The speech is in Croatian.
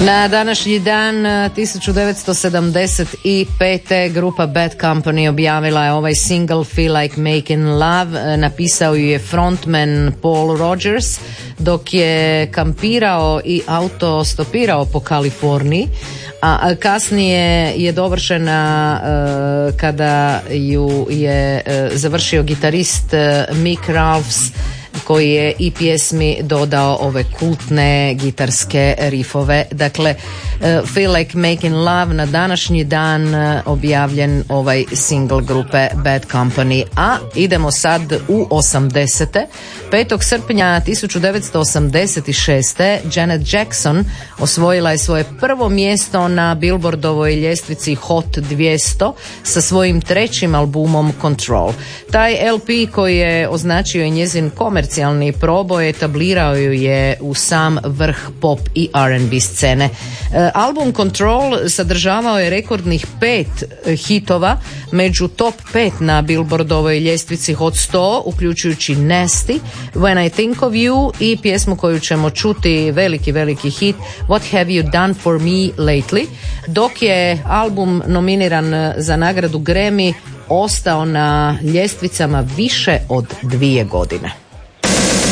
Na današnji dan 1975. grupa Bad Company objavila je ovaj single Feel Like Making Love. Napisao ju je frontman Paul Rodgers dok je kampirao i autostopirao po Kaliforniji, a kasnije je dovršena kada ju je završio gitarist Mick Ralphs, koji je i pjesmi dodao ove kultne gitarske rifove. Dakle, Feel Like Making Love, na današnji dan objavljen ovaj single grupe Bad Company. A idemo sad u 80. 5. srpnja 1986. Janet Jackson osvojila je svoje prvo mjesto na Billboardovoj ljestvici Hot 200 sa svojim trećim albumom Control. Taj LP koji je označio i njezin komercijalni proboj etablirao ju je u sam vrh pop i R&B scene. Album Control sadržavao je rekordnih 5 hitova među top 5 na Billboardovoj ljestvici Hot 100, uključujući Nasty, When I Think of You i pjesmu koju ćemo čuti, veliki hit What Have You Done For Me Lately, dok je album nominiran za nagradu Grammy ostao na ljestvicama više od 2 godine.